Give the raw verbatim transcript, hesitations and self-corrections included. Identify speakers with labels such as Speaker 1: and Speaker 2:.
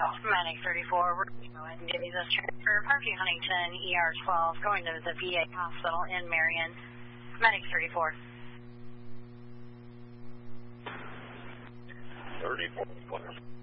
Speaker 1: Medic thirty-four, we're going to go ahead and give you this transfer. Parkview Huntington, E R twelve, going to the V A hospital in Marion. Medic thirty-four.
Speaker 2: thirty-four.